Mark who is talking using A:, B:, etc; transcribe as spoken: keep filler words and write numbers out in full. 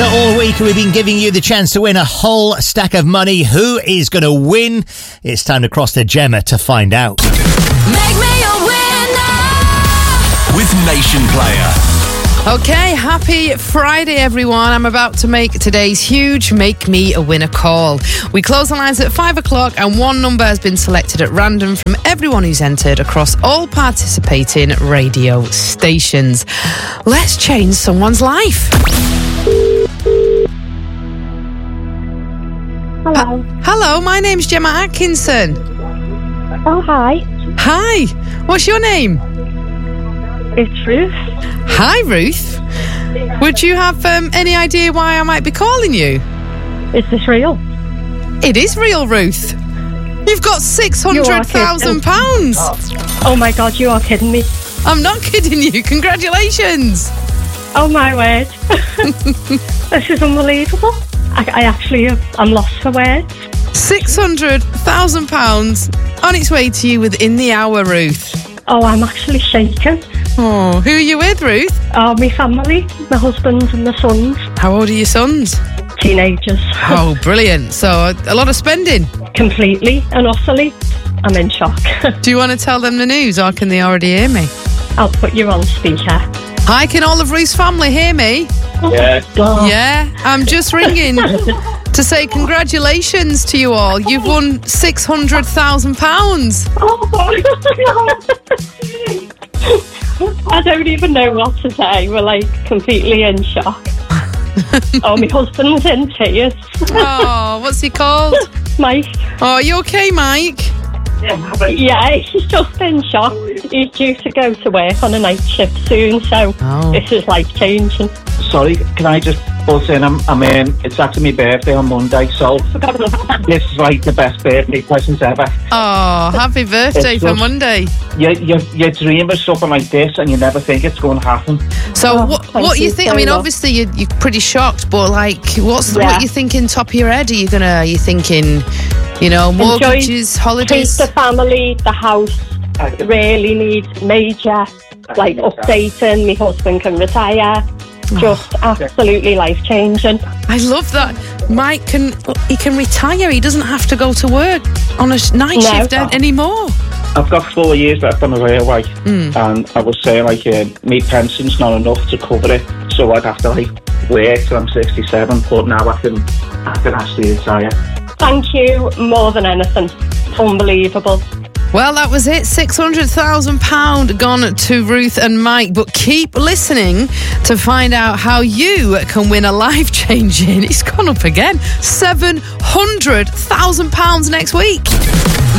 A: So all week we've been giving you the chance to win a whole stack of money. Who is going to win? It's time to cross the Gemma to find out.
B: Make me a winner
C: with Nation Player.
D: Okay, happy Friday, everyone. I'm about to make today's huge Make Me a Winner call. We close the lines at five o'clock and one number has been selected at random from everyone who's entered across all participating radio stations. Let's change someone's life.
E: Hello.
D: Ha- Hello, my name's Gemma Atkinson.
E: Oh, hi.
D: Hi, what's your name?
E: It's Ruth.
D: Hi, Ruth. Would you have um, any idea why I might be calling you?
E: Is this real?
D: It is real, Ruth. You've got six hundred thousand pounds.
E: Oh my God, you are kidding me.
D: I'm not kidding you. Congratulations.
E: Oh my word. This is unbelievable. I, I actually, I'm lost for words.
D: six hundred thousand pounds on its way to you within the hour, Ruth.
E: Oh, I'm actually shaken.
D: Oh, who are you with, Ruth?
E: Oh, my family, my husband and my sons.
D: How old are your sons?
E: Teenagers.
D: Oh, brilliant. So a lot of spending.
E: Completely and utterly. I'm in shock.
D: Do you want to tell them the news or can they already hear me?
E: I'll put you on speaker.
D: Hi, can all of Ruth's family hear me?
E: Yeah. Oh.
D: Yeah, I'm just ringing to say congratulations to you all. You've won six hundred thousand pounds.
E: Oh, my God. I don't even know what to say. We're like completely in shock. Oh, my husband's in tears.
D: Oh, what's he called?
E: Mike.
D: Oh, are you okay, Mike?
E: Yeah, he's just in shock. He's due to go to work on a night shift soon, so
D: oh.
E: This is life-changing.
F: Sorry, can I just buzz in? I'm, I'm in. It's actually my birthday on Monday, so this is like the best birthday present ever.
D: Oh, happy birthday
F: It's
D: for
F: just-
D: Monday.
F: You, you, you dream of something like this and you never think it's going to happen.
D: So
E: Oh,
D: what,
E: thank
D: what you
E: you
D: think? I
E: so
D: mean,
E: much.
D: obviously you're, you're pretty shocked, but like, what's the,
E: Yeah.
D: what you thinking top of your head? Are you gonna? Are you thinking, you know, mortgages,
E: Enjoy,
D: holidays?
E: treat the family, the house really needs major, like, updating. My husband can retire. Just absolutely life-changing.
D: I love that. Mike can he can retire. He doesn't have to go to work on a sh- night
E: No.
D: shift a- anymore.
F: I've got four years left on the railway,
D: Mm.
F: and I was saying, like, uh, my pension's not enough to cover it, so I'd have to, like, work till I'm sixty-seven, but now I can, I can actually retire.
E: Thank you more than anything. Unbelievable.
D: Well, that was it. six hundred thousand pounds gone to Ruth and Mike. But keep listening to find out how you can win a life-changing, it's gone up again, seven hundred thousand pounds next week.